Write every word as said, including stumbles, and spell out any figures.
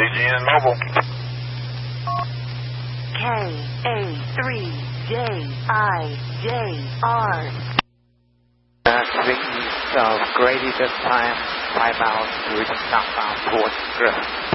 G N Mobile. K A three J I J R. Uh, swing east of Grady this time, five miles to reach southbound towards Griffin.